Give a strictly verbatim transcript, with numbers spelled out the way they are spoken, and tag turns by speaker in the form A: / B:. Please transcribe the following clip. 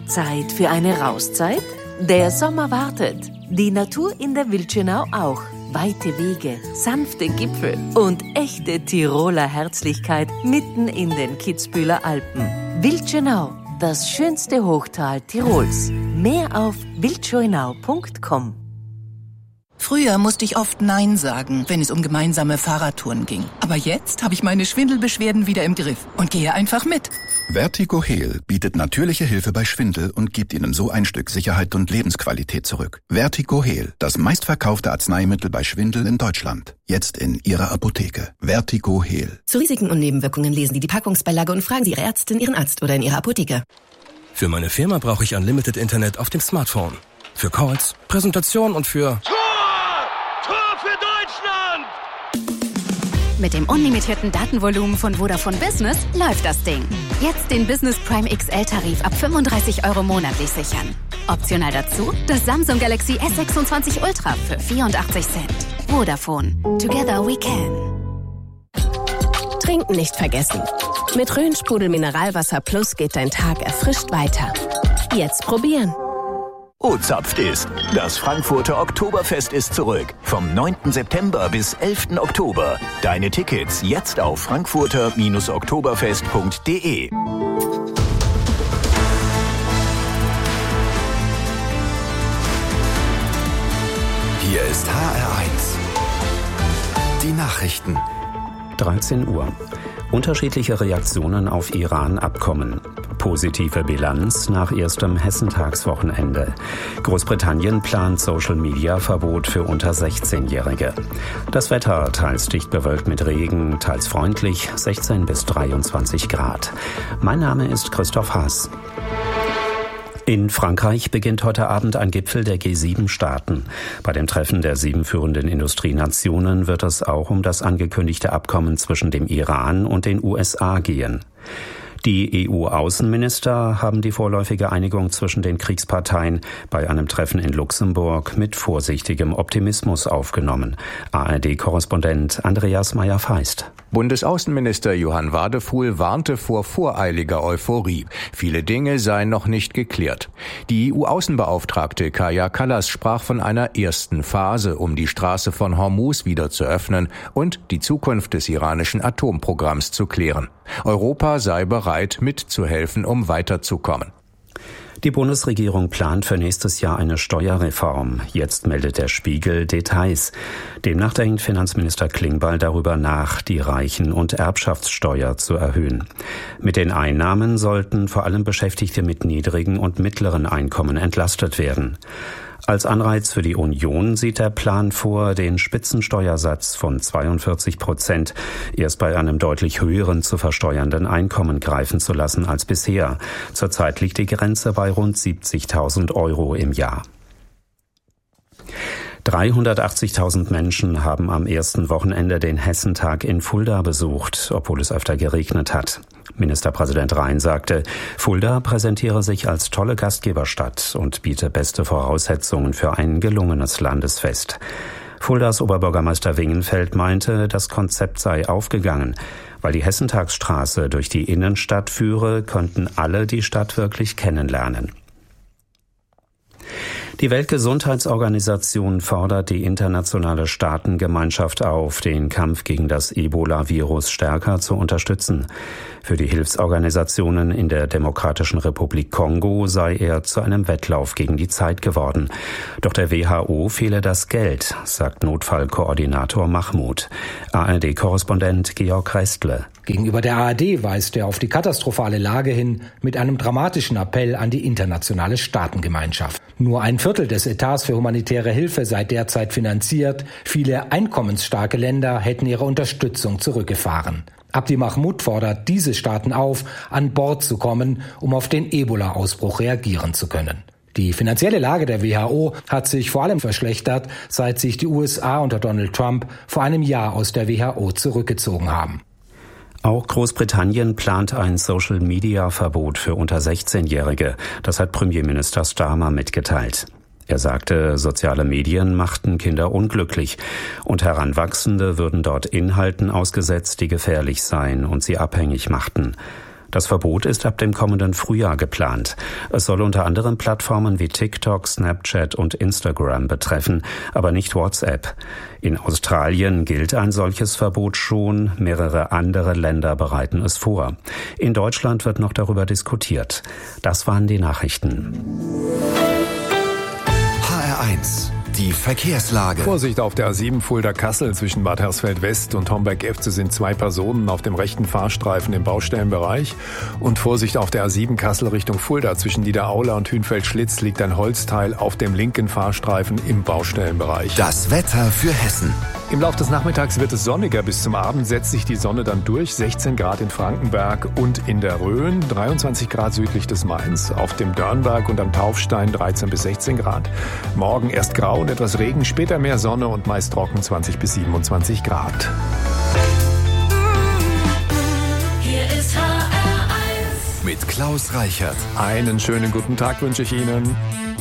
A: Zeit für eine Rauszeit? Der Sommer wartet. Die Natur in der Wildschönau auch. Weite Wege, sanfte Gipfel und echte Tiroler Herzlichkeit mitten in den Kitzbüheler Alpen. Wildschönau, das schönste Hochtal Tirols. Mehr auf wildschönau punkt com.
B: Früher musste ich oft Nein sagen, wenn es um gemeinsame Fahrradtouren ging. Aber jetzt habe ich meine Schwindelbeschwerden wieder im Griff und gehe einfach mit.
C: Vertigo Heal bietet natürliche Hilfe bei Schwindel und gibt Ihnen so ein Stück Sicherheit und Lebensqualität zurück. Vertigo Heal, das meistverkaufte Arzneimittel bei Schwindel in Deutschland. Jetzt in Ihrer Apotheke. Vertigo Heal.
D: Zu Risiken und Nebenwirkungen lesen Sie die Packungsbeilage und fragen Sie Ihre Ärztin, Ihren Arzt oder in Ihrer Apotheke.
E: Für meine Firma brauche ich Unlimited Internet auf dem Smartphone. Für Calls, Präsentation und für...
F: Mit dem unlimitierten Datenvolumen von Vodafone Business läuft das Ding. Jetzt den Business Prime X L-Tarif ab fünfunddreißig Euro monatlich sichern. Optional dazu das Samsung Galaxy S sechsundzwanzig Ultra für vierundachtzig Cent. Vodafone. Together we can.
G: Trinken nicht vergessen. Mit Rhön-Sprudel Mineralwasser Plus geht dein Tag erfrischt weiter. Jetzt probieren.
H: O-Zapft ist. Das Frankfurter Oktoberfest ist zurück. Vom neunten September bis elften Oktober. Deine Tickets jetzt auf frankfurter oktoberfest punkt de.
I: Hier ist H R eins. Die Nachrichten.
J: dreizehn Uhr. Unterschiedliche Reaktionen auf Iran-Abkommen. Positive Bilanz nach erstem Hessentagswochenende. Großbritannien plant Social-Media-Verbot für unter sechzehnjährige. Das Wetter teils dicht bewölkt mit Regen, teils freundlich, sechzehn bis dreiundzwanzig Grad. Mein Name ist Christoph Haas. In Frankreich beginnt heute Abend ein Gipfel der G sieben Staaten. Bei dem Treffen der sieben führenden Industrienationen wird es auch um das angekündigte Abkommen zwischen dem Iran und den U S A gehen. Die E U-Außenminister haben die vorläufige Einigung zwischen den Kriegsparteien bei einem Treffen in Luxemburg mit vorsichtigem Optimismus aufgenommen. A R D-Korrespondent Andreas Meyer-Feist.
K: Bundesaußenminister Johann Wadefuhl warnte vor voreiliger Euphorie. Viele Dinge seien noch nicht geklärt. Die E U-Außenbeauftragte Kaja Kallas sprach von einer ersten Phase, um die Straße von Hormuz wieder zu öffnen und die Zukunft des iranischen Atomprogramms zu klären. Europa sei bereit, mitzuhelfen, um weiterzukommen.
J: Die Bundesregierung plant für nächstes Jahr eine Steuerreform. Jetzt meldet der Spiegel Details. Demnach denkt Finanzminister Klingbeil darüber nach, die Reichen- und Erbschaftssteuer zu erhöhen. Mit den Einnahmen sollten vor allem Beschäftigte mit niedrigen und mittleren Einkommen entlastet werden. Als Anreiz für die Union sieht der Plan vor, den Spitzensteuersatz von zweiundvierzig Prozent erst bei einem deutlich höheren zu versteuernden Einkommen greifen zu lassen als bisher. Zurzeit liegt die Grenze bei rund siebzigtausend Euro im Jahr. dreihundertachtzigtausend Menschen haben am ersten Wochenende den Hessentag in Fulda besucht, obwohl es öfter geregnet hat. Ministerpräsident Rhein sagte, Fulda präsentiere sich als tolle Gastgeberstadt und biete beste Voraussetzungen für ein gelungenes Landesfest. Fuldas Oberbürgermeister Wingenfeld meinte, das Konzept sei aufgegangen. Weil die Hessentagsstraße durch die Innenstadt führe, könnten alle die Stadt wirklich kennenlernen. Die Weltgesundheitsorganisation fordert die internationale Staatengemeinschaft auf, den Kampf gegen das Ebola-Virus stärker zu unterstützen. Für die Hilfsorganisationen in der Demokratischen Republik Kongo sei er zu einem Wettlauf gegen die Zeit geworden. Doch der W H O fehle das Geld, sagt Notfallkoordinator Mahmoud. A R D-Korrespondent Georg Restle.
L: Gegenüber der A R D weist er auf die katastrophale Lage hin mit einem dramatischen Appell an die internationale Staatengemeinschaft. Nur ein Viertel des Etats für humanitäre Hilfe sei derzeit finanziert. Viele einkommensstarke Länder hätten ihre Unterstützung zurückgefahren. Abdi Mahmoud fordert diese Staaten auf, an Bord zu kommen, um auf den Ebola-Ausbruch reagieren zu können. Die finanzielle Lage der W H O hat sich vor allem verschlechtert, seit sich die U S A unter Donald Trump vor einem Jahr aus der W H O zurückgezogen haben.
J: Auch Großbritannien plant ein Social-Media-Verbot für unter sechzehnjährige. Das hat Premierminister Starmer mitgeteilt. Er sagte, soziale Medien machten Kinder unglücklich und Heranwachsende würden dort Inhalten ausgesetzt, die gefährlich seien und sie abhängig machten. Das Verbot ist ab dem kommenden Frühjahr geplant. Es soll unter anderem Plattformen wie TikTok, Snapchat und Instagram betreffen, aber nicht WhatsApp. In Australien gilt ein solches Verbot schon, mehrere andere Länder bereiten es vor. In Deutschland wird noch darüber diskutiert. Das waren die Nachrichten.
I: H R eins. Die Verkehrslage.
M: Vorsicht auf der A sieben Fulda-Kassel zwischen Bad Hersfeld-West und Homberg-Efze sind zwei Personen auf dem rechten Fahrstreifen im Baustellenbereich. Und Vorsicht auf der A sieben Kassel Richtung Fulda zwischen Niederaula und Hünfeld-Schlitz liegt ein Holzteil auf dem linken Fahrstreifen im Baustellenbereich.
I: Das Wetter für Hessen.
M: Im Laufe des Nachmittags wird es sonniger. Bis zum Abend setzt sich die Sonne dann durch. sechzehn Grad in Frankenberg und in der Rhön, dreiundzwanzig Grad südlich des Mains. Auf dem Dörnberg und am Taufstein dreizehn bis sechzehn Grad. Morgen erst grau und etwas Regen, später mehr Sonne und meist trocken zwanzig bis siebenundzwanzig Grad.
I: Hier ist H R eins mit Klaus Reichert.
M: Einen schönen guten Tag wünsche ich Ihnen.